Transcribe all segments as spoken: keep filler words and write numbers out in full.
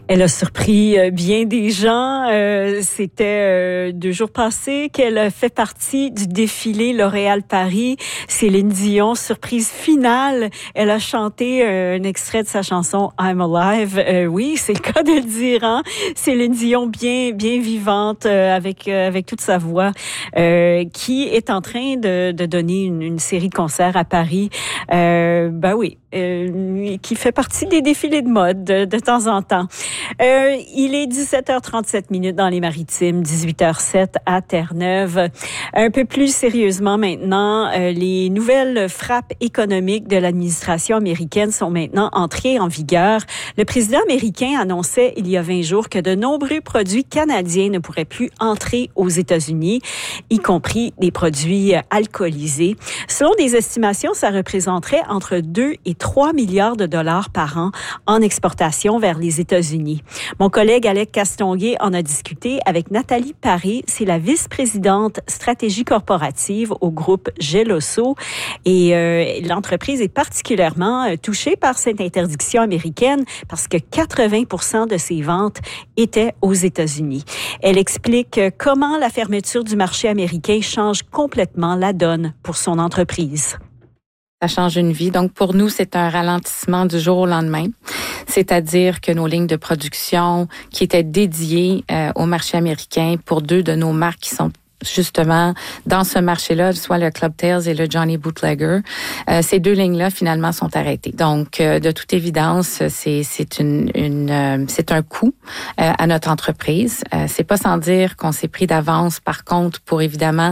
Elle a surpris bien des gens. Euh, c'était euh, deux jours passés qu'elle a fait partie du défilé L'Oréal Paris. Céline Dion, surprise finale. Elle a chanté euh, un extrait de sa chanson I'm Alive. Euh, oui, c'est le cas de le dire. Hein? Céline Dion, bien, bien vivante, euh, avec euh, avec toute sa voix, euh, qui est en train de, de donner une, une série de concerts à Paris. Euh, ben oui. Euh, qui fait partie des défilés de mode de, de temps en temps. Euh, il est dix-sept heures trente-sept minutes dans les Maritimes, dix-huit heures sept à Terre-Neuve. Un peu plus sérieusement maintenant, euh, les nouvelles frappes économiques de l'administration américaine sont maintenant entrées en vigueur. Le président américain annonçait il y a vingt jours que de nombreux produits canadiens ne pourraient plus entrer aux États-Unis, y compris des produits alcoolisés. Selon des estimations, ça représenterait entre deux et trois milliards de dollars par an en exportation vers les États-Unis. Mon collègue Alec Castonguay en a discuté avec Nathalie Paré, c'est la vice-présidente stratégie corporative au groupe Geloso, et euh, l'entreprise est particulièrement euh, touchée par cette interdiction américaine parce que quatre-vingts pour cent de ses ventes étaient aux États-Unis. Elle explique comment la fermeture du marché américain change complètement la donne pour son entreprise. Ça change une vie. Donc, pour nous, c'est un ralentissement du jour au lendemain. C'est-à-dire que nos lignes de production qui étaient dédiées euh, au marché américain pour deux de nos marques qui sont justement dans ce marché-là, soit le Club Tales et le Johnny Bootlegger, euh, ces deux lignes-là finalement sont arrêtées. Donc, euh, de toute évidence, c'est c'est une, une euh, c'est un coût euh, à notre entreprise. Euh, c'est pas sans dire qu'on s'est pris d'avance, par contre, pour évidemment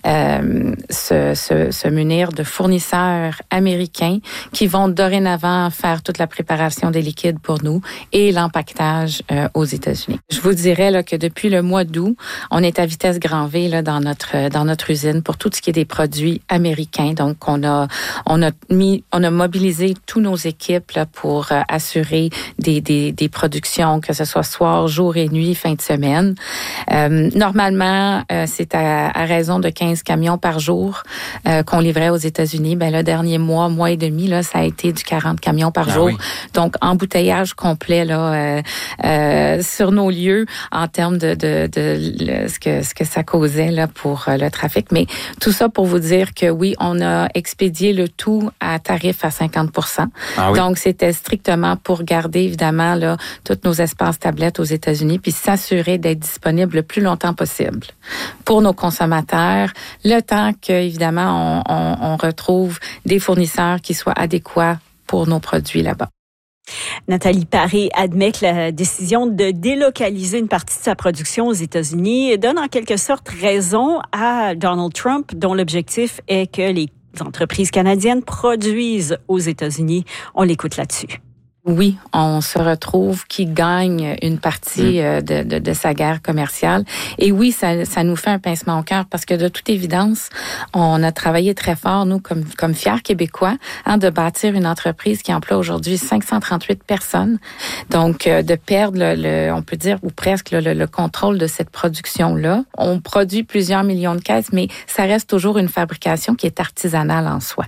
euh, se, se, se munir de fournisseurs américains qui vont dorénavant faire toute la préparation des liquides pour nous et l'empaquetage euh, aux États-Unis. Je vous dirais là que depuis le mois d'août, on est à vitesse grand V là, dans notre dans notre usine pour tout ce qui est des produits américains. Donc on a on a mis on a mobilisé tous nos équipes là, pour euh, assurer des, des des productions, que ce soit soir, jour et nuit, fin de semaine. Euh, normalement, euh, c'est à, à raison de quinze camions par jour euh, qu'on livrait aux États-Unis. Ben le dernier mois, mois et demi là, ça a été du quarante camions par ah jour. Oui. Donc embouteillage complet là euh, euh, sur nos lieux en termes de de, de, de ce que ce que ça causait là pour le trafic. Mais tout ça pour vous dire que oui, on a expédié le tout à tarif à cinquante pour cent. Ah oui. Donc, c'était strictement pour garder, évidemment, là, tous nos espaces tablettes aux États-Unis puis s'assurer d'être disponible le plus longtemps possible pour nos consommateurs, le temps que, évidemment, on, on, on retrouve des fournisseurs qui soient adéquats pour nos produits là-bas. Nathalie Paré admet que la décision de délocaliser une partie de sa production aux États-Unis donne en quelque sorte raison à Donald Trump, dont l'objectif est que les entreprises canadiennes produisent aux États-Unis. On l'écoute là-dessus. Oui, on se retrouve qui gagne une partie euh, de, de, de sa guerre commerciale. Et oui, ça, ça nous fait un pincement au cœur parce que de toute évidence, on a travaillé très fort, nous, comme, comme fiers Québécois, hein, de bâtir une entreprise qui emploie aujourd'hui cinq cent trente-huit personnes. Donc, euh, de perdre, le, le, on peut dire, ou presque le, le contrôle de cette production-là. On produit plusieurs millions de caisses, mais ça reste toujours une fabrication qui est artisanale en soi.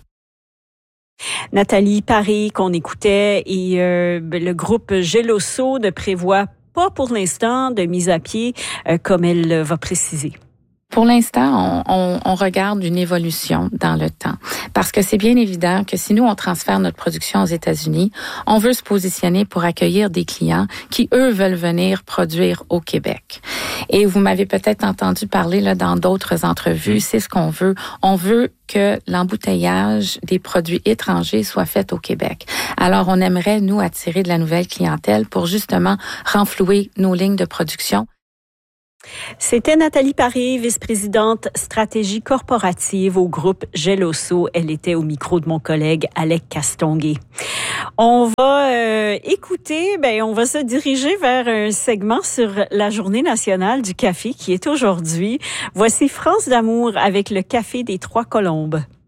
Nathalie Paré, qu'on écoutait, et euh, le groupe Geloso ne prévoit pas pour l'instant de mise à pied, euh, comme elle va préciser. Pour l'instant, on, on, on regarde une évolution dans le temps. Parce que c'est bien évident que si nous, on transfère notre production aux États-Unis, on veut se positionner pour accueillir des clients qui, eux, veulent venir produire au Québec. Et vous m'avez peut-être entendu parler là dans d'autres entrevues, c'est ce qu'on veut. On veut que l'embouteillage des produits étrangers soit fait au Québec. Alors, on aimerait, nous, attirer de la nouvelle clientèle pour justement renflouer nos lignes de production. C'était Nathalie Paré, vice-présidente stratégie corporative au groupe Geloso. Elle était au micro de mon collègue Alec Castonguay. On va euh, écouter, ben on va se diriger vers un segment sur la Journée nationale du café qui est aujourd'hui. Voici France d'amour avec le café des Trois Colombes.